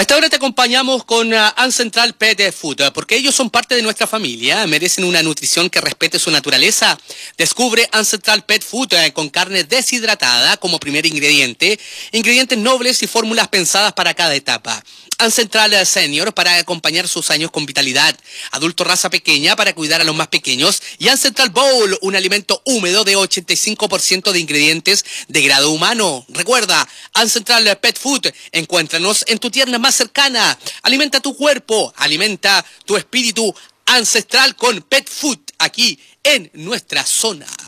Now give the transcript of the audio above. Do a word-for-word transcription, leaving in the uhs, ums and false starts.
A esta hora te acompañamos con uh, Ancestral Pet Food, porque ellos son parte de nuestra familia, merecen una nutrición que respete su naturaleza. Descubre Ancestral Pet Food uh, con carne deshidratada como primer ingrediente, ingredientes nobles y fórmulas pensadas para cada etapa. Ancestral Senior para acompañar sus años con vitalidad, Adulto Raza Pequeña para cuidar a los más pequeños y Ancestral Bowl, un alimento húmedo de ochenta y cinco por ciento de ingredientes de grado humano. Recuerda, Ancestral Pet Food, encuéntranos en tu tienda más cercana. Alimenta tu cuerpo, alimenta tu espíritu ancestral con Pet Food aquí en nuestra zona.